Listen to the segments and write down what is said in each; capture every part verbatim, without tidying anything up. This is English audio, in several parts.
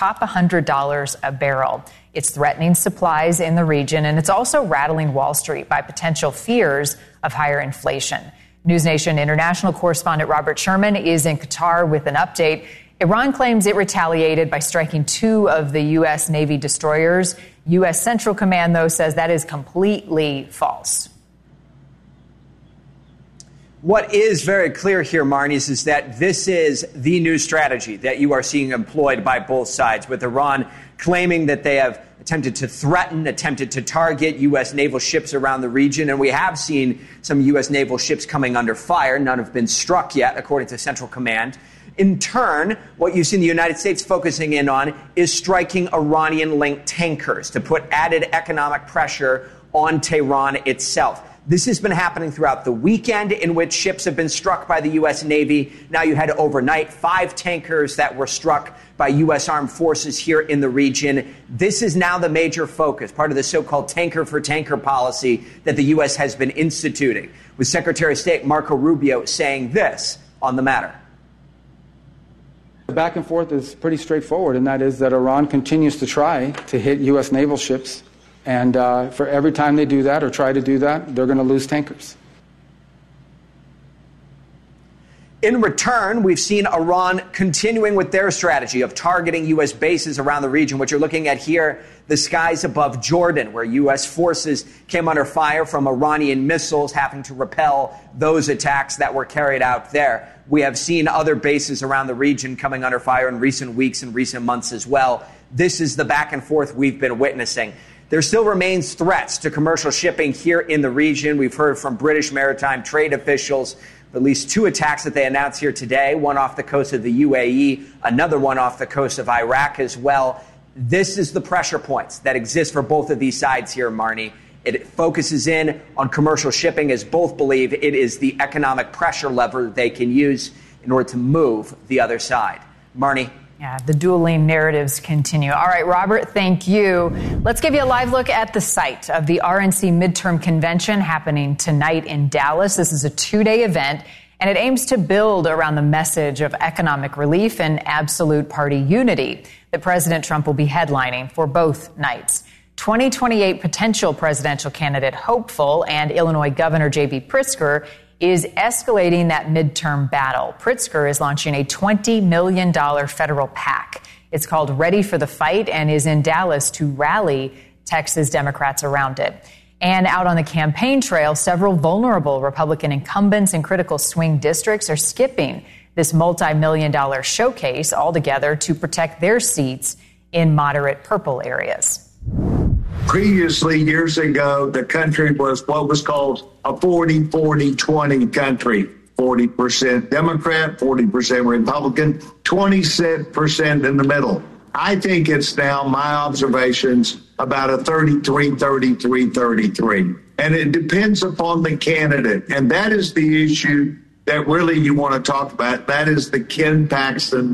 top one hundred dollars a barrel. It's threatening supplies in the region, and it's also rattling Wall Street by potential fears of higher inflation. NewsNation international correspondent Robert Sherman is in Qatar with an update. Iran claims it retaliated by striking two of the U S. Navy destroyers. U S. Central Command, though, says that is completely false. What is very clear here, Marnies, is that this is the new strategy that you are seeing employed by both sides, with Iran claiming that they have attempted to threaten, attempted to target U S naval ships around the region. And we have seen some U S naval ships coming under fire. None have been struck yet, according to Central Command. In turn, what you see the United States focusing in on is striking Iranian-linked tankers to put added economic pressure on Tehran itself. This has been happening throughout the weekend, in which ships have been struck by the U S. Navy. Now you had overnight five tankers that were struck by U S. armed forces here in the region. This is now the major focus, part of the so-called tanker-for-tanker policy that the U S has been instituting, with Secretary of State Marco Rubio saying this on the matter. The back and forth is pretty straightforward, and that is that Iran continues to try to hit U S naval ships. And uh, for every time they do that or try to do that, they're going to lose tankers. In return, we've seen Iran continuing with their strategy of targeting U S bases around the region, which you're looking at here, the skies above Jordan, where U S forces came under fire from Iranian missiles, having to repel those attacks that were carried out there. We have seen other bases around the region coming under fire in recent weeks and recent months as well. This is the back and forth we've been witnessing. There still remains threats to commercial shipping here in the region. We've heard from British maritime trade officials of at least two attacks that they announced here today, one off the coast of the U A E, another one off the coast of Iraq as well. This is the pressure points that exist for both of these sides here, Marnie. It focuses in on commercial shipping, as both believe it is the economic pressure lever they can use in order to move the other side. Marnie. Yeah, the dueling narratives continue. All right, Robert, thank you. Let's give you a live look at the site of the R N C midterm convention happening tonight in Dallas. This is a two-day event, and it aims to build around the message of economic relief and absolute party unity that President Trump will be headlining for both nights. twenty twenty-eight potential presidential candidate hopeful and Illinois Governor J B Pritzker is escalating that midterm battle. Pritzker is launching a twenty million dollars federal PAC. It's called Ready for the Fight and is in Dallas to rally Texas Democrats around it. And out on the campaign trail, several vulnerable Republican incumbents in critical swing districts are skipping this multi-million dollar showcase altogether to protect their seats in moderate purple areas. Previously, years ago, the country was what was called a forty forty twenty country. forty percent Democrat, forty percent Republican, twenty percent in the middle. I think it's now, my observations, about a thirty-three thirty-three thirty-three. And it depends upon the candidate. And that is the issue that really you want to talk about. That is the Ken Paxton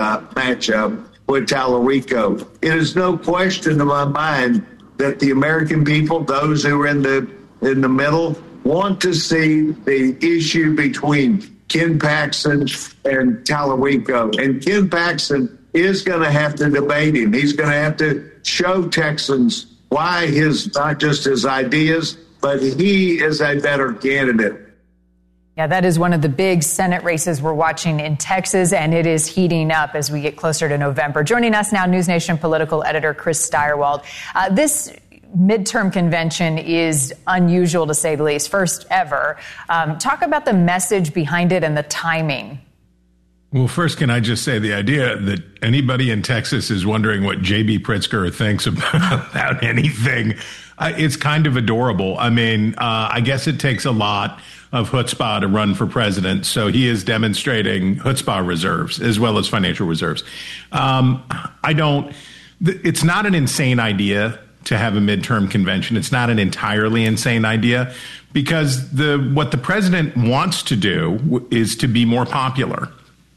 matchup with Tallarico. It is no question in my mind that the American people, those who are in the in the middle, want to see the issue between Ken Paxton and Tallarico. And Ken Paxton is going to have to debate him. He's going to have to show Texans why his, not just his ideas, but he is a better candidate. Yeah, that is one of the big Senate races we're watching in Texas, and it is heating up as we get closer to November. Joining us now, NewsNation political editor Chris Steyerwalt. Uh, this midterm convention is unusual, to say the least, first ever. Um, talk about the message behind it and the timing. Well, first, can I just say the idea that anybody in Texas is wondering what J B Pritzker thinks about, about anything, uh, it's kind of adorable. I mean, uh, I guess it takes a lot of chutzpah to run for president. So he is demonstrating chutzpah reserves as well as financial reserves. Um, I don't, th- it's not an insane idea to have a midterm convention. It's not an entirely insane idea because the, what the president wants to do w- is to be more popular.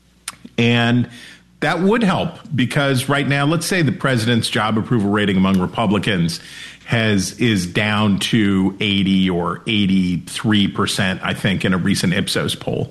And that would help because right now, let's say the president's job approval rating among Republicans has is down to eighty or eighty-three percent, I think, in a recent Ipsos poll.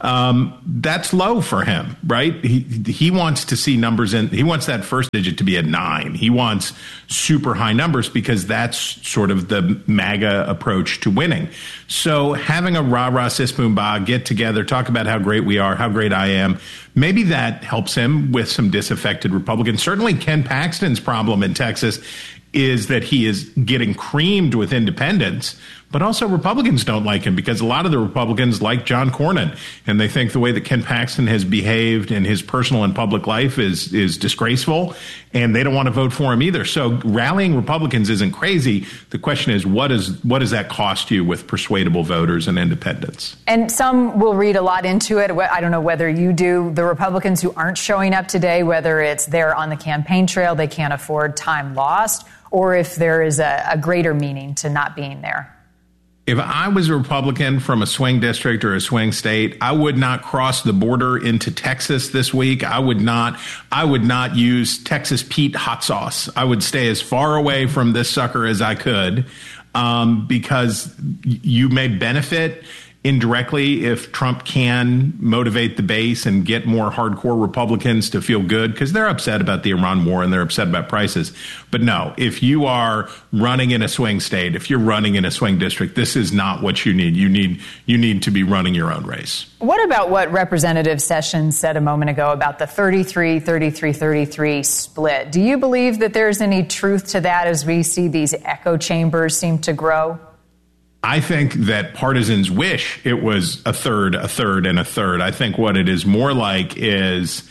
Um, that's low for him, right? He he wants to see numbers in. He wants that first digit to be a nine. He wants super high numbers because that's sort of the MAGA approach to winning. So having a rah-rah sis boom bah, get together, talk about how great we are, how great I am, maybe that helps him with some disaffected Republicans. Certainly Ken Paxton's problem in Texas is that he is getting creamed with independents, but also Republicans don't like him because a lot of the Republicans like John Cornyn, and they think the way that Ken Paxton has behaved in his personal and public life is is disgraceful, and they don't want to vote for him either. So rallying Republicans isn't crazy. The question is, what is what does that cost you with persuadable voters and independents? And some will read a lot into it. I don't know whether you do. The Republicans who aren't showing up today, whether it's they're on the campaign trail, they can't afford time lost, or if there is a, a greater meaning to not being there. If I was a Republican from a swing district or a swing state, I would not cross the border into Texas this week. I would not, I would not use Texas Pete hot sauce. I would stay as far away from this sucker as I could, um, because you may benefit indirectly if Trump can motivate the base and get more hardcore Republicans to feel good because they're upset about the Iran war and they're upset about prices. But no, if you are running in a swing state, if you're running in a swing district, this is not what you need. You need you need to be running your own race. What about what Representative Sessions said a moment ago about the thirty-three thirty-three thirty-three split? Do you believe that there's any truth to that as we see these echo chambers seem to grow? I think that partisans wish it was a third, a third, and a third. I think what it is more like is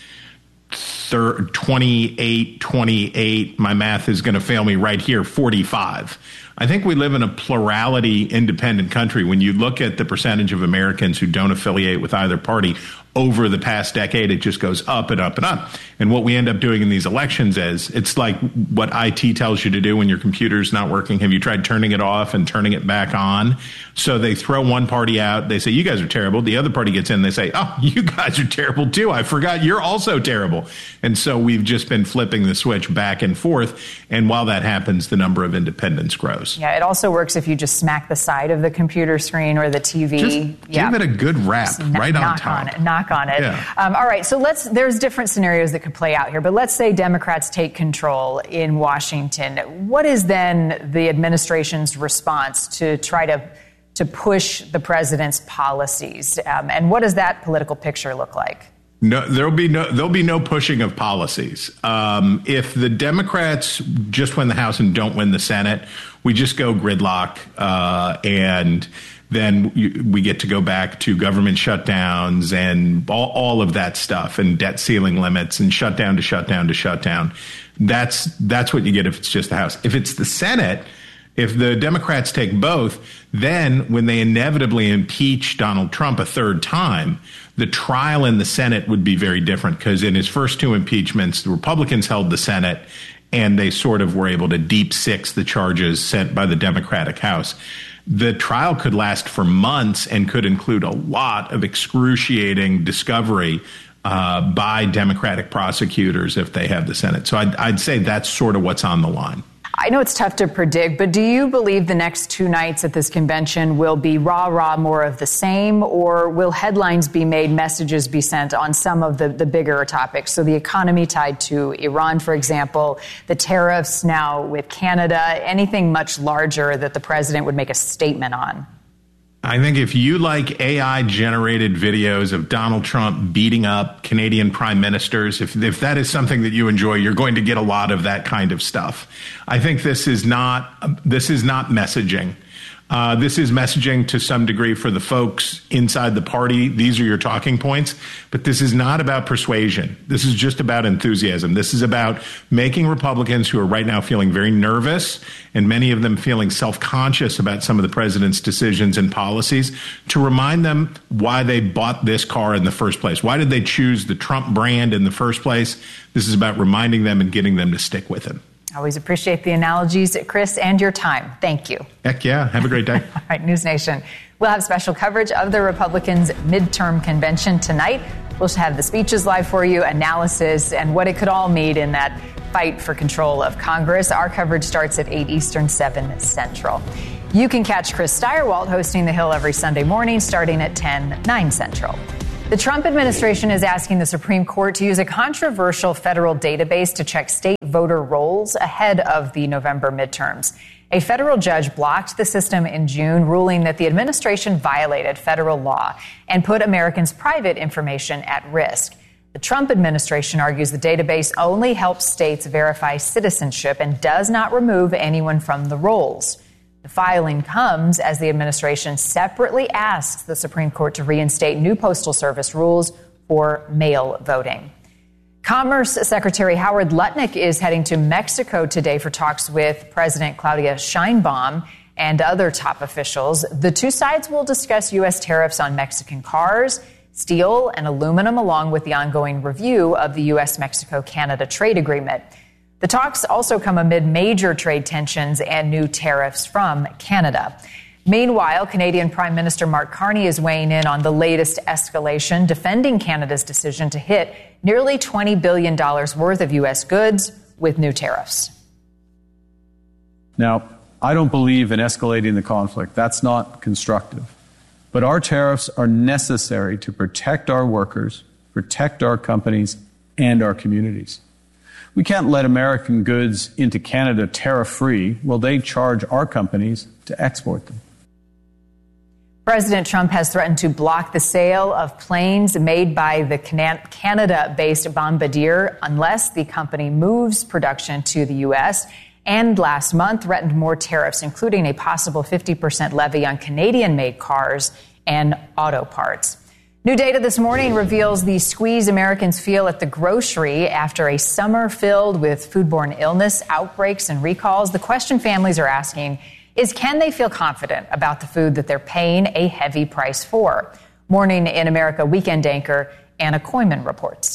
third, twenty-eight, twenty-eight. My math is going to fail me right here, forty-five. I think we live in a plurality independent country. When you look at the percentage of Americans who don't affiliate with either party over the past decade, it just goes up and up and up. And what we end up doing in these elections is it's like what I T tells you to do when your computer's not working. Have you tried turning it off and turning it back on? So they throw one party out. They say, you guys are terrible. The other party gets in. They say, oh, you guys are terrible, too. I forgot you're also terrible. And so we've just been flipping the switch back and forth. And while that happens, the number of independents grows. Yeah, it also works if you just smack the side of the computer screen or the T V. Just yeah. give it a good rap n- right on knock top. On it, knock on it. Yeah. Um, all right, so let's. There's different scenarios that could play out here, but let's say Democrats take control in Washington. What is then the administration's response to try to to push the president's policies, um, and what does that political picture look like? No, there'll be no there'll be no pushing of policies. Um, if the Democrats just win the House and don't win the Senate, we just go gridlock, uh, and then we get to go back to government shutdowns and all, all of that stuff and debt ceiling limits and shutdown to shutdown to shutdown. That's that's what you get if it's just the House. If it's the Senate, if the Democrats take both, then when they inevitably impeach Donald Trump a third time, the trial in the Senate would be very different because in his first two impeachments, the Republicans held the Senate and they sort of were able to deep six the charges sent by the Democratic House. The trial could last for months and could include a lot of excruciating discovery uh, by Democratic prosecutors if they have the Senate. So I'd, I'd say that's sort of what's on the line. I know it's tough to predict, but do you believe the next two nights at this convention will be rah-rah, more of the same, or will headlines be made, messages be sent on some of the, the bigger topics? So the economy tied to Iran, for example, the tariffs now with Canada, anything much larger that the president would make a statement on? I think if you like A I-generated videos of Donald Trump beating up Canadian prime ministers, if, if that is something that you enjoy, you're going to get a lot of that kind of stuff. I think this is not this is not messaging. Uh, this is messaging to some degree for the folks inside the party. These are your talking points. But this is not about persuasion. This is just about enthusiasm. This is about making Republicans who are right now feeling very nervous and many of them feeling self-conscious about some of the president's decisions and policies to remind them why they bought this car in the first place. Why did they choose the Trump brand in the first place? This is about reminding them and getting them to stick with it. Always appreciate the analogies, Chris, and your time. Thank you. Heck yeah. Have a great day. All right, News Nation. We'll have special coverage of the Republicans' midterm convention tonight. We'll have the speeches live for you, analysis, and what it could all mean in that fight for control of Congress. Our coverage starts at eight Eastern, seven Central. You can catch Chris Steyerwalt hosting The Hill every Sunday morning starting at ten, nine Central. The Trump administration is asking the Supreme Court to use a controversial federal database to check state voter rolls ahead of the November midterms. A federal judge blocked the system in June, ruling that the administration violated federal law and put Americans' private information at risk. The Trump administration argues the database only helps states verify citizenship and does not remove anyone from the rolls. The filing comes as the administration separately asks the Supreme Court to reinstate new Postal Service rules for mail voting. Commerce Secretary Howard Lutnick is heading to Mexico today for talks with President Claudia Sheinbaum and other top officials. The two sides will discuss U S tariffs on Mexican cars, steel, and aluminum, along with the ongoing review of the U S Mexico Canada trade agreement. The talks also come amid major trade tensions and new tariffs from Canada. Meanwhile, Canadian Prime Minister Mark Carney is weighing in on the latest escalation, defending Canada's decision to hit nearly twenty billion dollars worth of U S goods with new tariffs. Now, I don't believe in escalating the conflict. That's not constructive. But our tariffs are necessary to protect our workers, protect our companies, and our communities. We can't let American goods into Canada tariff-free while they charge our companies to export them. President Trump has threatened to block the sale of planes made by the Canada-based Bombardier unless the company moves production to the U S, and last month threatened more tariffs, including a possible fifty percent levy on Canadian-made cars and auto parts. New data this morning reveals the squeeze Americans feel at the grocery after a summer filled with foodborne illness, outbreaks, and recalls. The question families are asking is, can they feel confident about the food that they're paying a heavy price for? Morning in America weekend anchor Anna Koyman reports.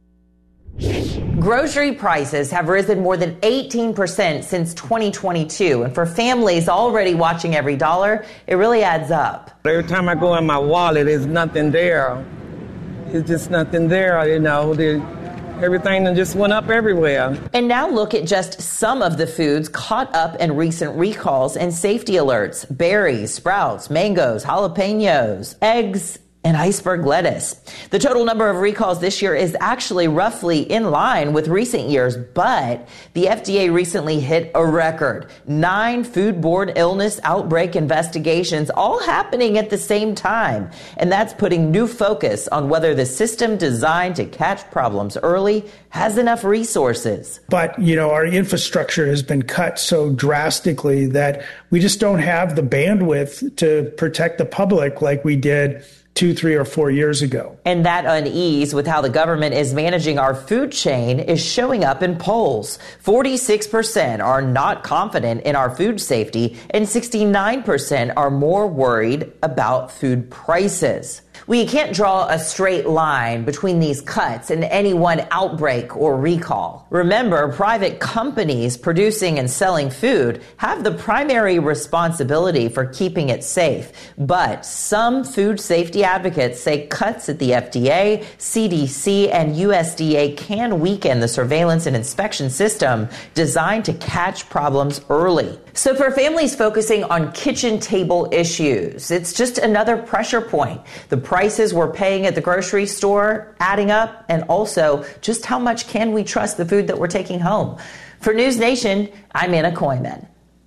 Grocery prices have risen more than eighteen percent since twenty twenty-two. And for families already watching every dollar, it really adds up. Every time I go in my wallet, there's nothing there. It's just nothing there, you know. The, everything just went up everywhere. And now look at just some of the foods caught up in recent recalls and safety alerts. Berries, sprouts, mangoes, jalapenos, eggs, and iceberg lettuce. The total number of recalls this year is actually roughly in line with recent years, but the F D A recently hit a record. Nine foodborne illness outbreak investigations, all happening at the same time. And that's putting new focus on whether the system designed to catch problems early has enough resources. But, you know, our infrastructure has been cut so drastically that we just don't have the bandwidth to protect the public like we did two, three, or four years ago. And that unease with how the government is managing our food chain is showing up in polls. forty-six percent are not confident in our food safety, and sixty-nine percent are more worried about food prices. We can't draw a straight line between these cuts and any one outbreak or recall. Remember, private companies producing and selling food have the primary responsibility for keeping it safe. But some food safety advocates say cuts at the F D A, C D C, and U S D A can weaken the surveillance and inspection system designed to catch problems early. So for families focusing on kitchen table issues, it's just another pressure point. The prices we're paying at the grocery store adding up, and also just how much can we trust the food that we're taking home? For News Nation, I'm Anna Koyman.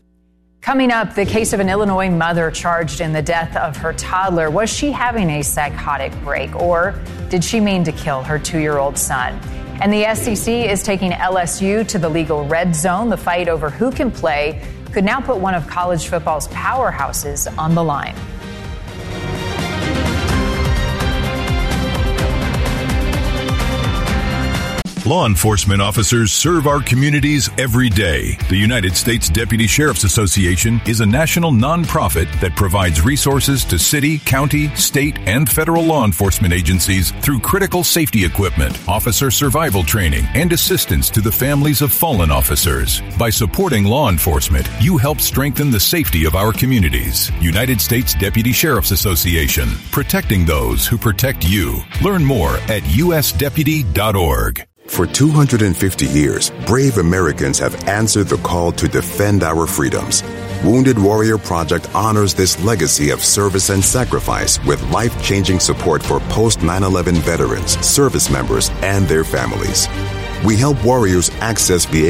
Coming up, the case of an Illinois mother charged in the death of her toddler. Was she having a psychotic break, or did she mean to kill her two-year-old son? And the S E C is taking L S U to the legal red zone. The fight over who can play could now put one of college football's powerhouses on the line. Law enforcement officers serve our communities every day. The United States Deputy Sheriff's Association is a national nonprofit that provides resources to city, county, state, and federal law enforcement agencies through critical safety equipment, officer survival training, and assistance to the families of fallen officers. By supporting law enforcement, you help strengthen the safety of our communities. United States Deputy Sheriff's Association, protecting those who protect you. Learn more at u s deputy dot org. For two hundred fifty years, brave Americans have answered the call to defend our freedoms. Wounded Warrior Project honors this legacy of service and sacrifice with life-changing support for post nine eleven veterans, service members, and their families. We help warriors access the